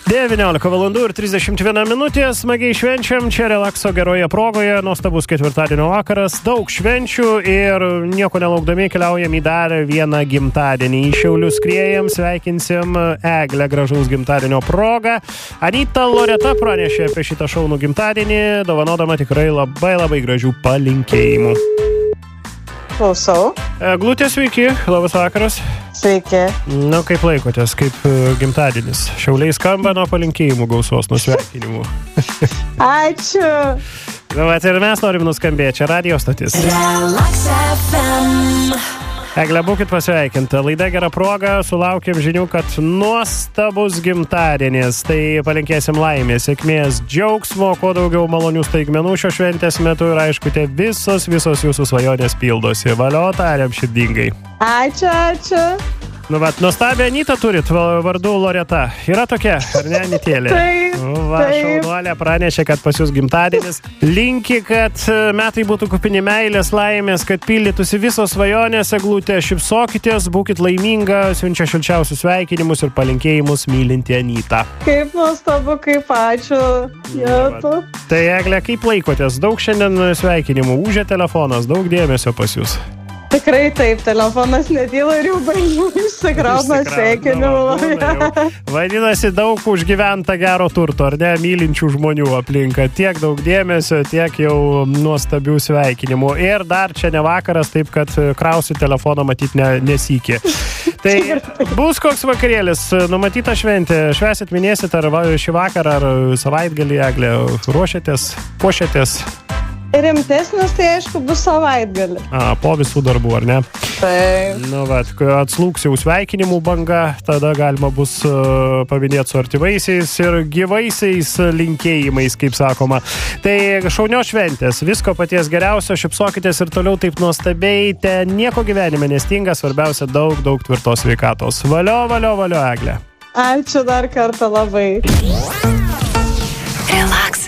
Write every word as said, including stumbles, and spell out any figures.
devyniolika valandų ir trisdešimt viena minutė, smagiai švenčiam, čia relakso geroje progoje, nuostabus ketvirtadienio vakaras, daug švenčių ir nieko nelaukdami keliaujam į dar vieną gimtadienį. Į Šiaulius skriejam, sveikinsim Eglę gražaus gimtadienio progą. Anyta Loreta pranešė apie šitą šaunų gimtadienį, dovanodama tikrai labai labai gražių palinkėjimų. Klausau. Eglutė, sveiki, labas vakaras. Sveiki. Nu, kaip laikotės, kaip gimtadienis? Šiauliai skamba nuo palinkėjimų gausos, nuo sveikinimų. Ačiū. Nu, vat ir mes norim nuskambėti, čia radio stotis. Relax F M. Egle, būkit pasveikinta. Laida gera proga, sulaukėm žinių, kad nuostabus gimtadienis. Tai palinkėsim laimės, sėkmės, džiaugsmo, kuo daugiau malonių staigmenų šio šventės metu ir aišku, te visos, visos jūsų svajonės pildosi. Valio, tariam širdingai. Ačiū, ačiū. Nu, bet nuostabią Anytą turit, vardu Loreta. Yra tokia, ar ne, Anytėlė? Taip, Va, taip. šaunuolė pranešė, kad pas jūs gimtadienis. Linki, kad metai būtų kupini meilės, laimės, kad pildytųsi visos svajonės, Eglutė, šypsokitės, būkit laiminga, siunčia šilčiausius sveikinimus ir palinkėjimus mylinti Anytą. Kaip nuostabu, kaip ačiū. Jėtu. Tai, Egle, kaip laikotės? Daug šiandien sveikinimų, ūžia telefonas, daug dėmesio pas jūs. Tikrai taip, telefonas netyla ir jau baigiu išsikrauna sveikinimų. Vadinasi, daug užgyventa gero turto, ar ne, mylinčių žmonių aplinka. Tiek daug dėmesio, tiek jau nuostabių sveikinimų. Ir dar čia ne vakaras, taip kad krausiu telefoną matyti ne, nesikė. Tai bus koks vakarėlis, numatyta šventė. Švesit, minėsit ar šį vakarą, ar savaitgalį, Eglė, ruošiatės, puošiatės? Rimtesnis tai aišku bus savaitgalį. A, po visų darbų, ar ne? Taip. Nu, bet, kai atslūks jau sveikinimų banga, tada galima bus uh, paminėti su artimaisiais ir gyvaisiais linkėjimais, kaip sakoma. Tai šaunios šventės, visko paties geriausio, šypsokitės ir toliau taip nuostabiai, te nieko gyvenime nestinga, svarbiausia daug, daug tvirtos sveikatos. Valio, valio, valio, Eglė. Ačiū dar kartą labai. Relax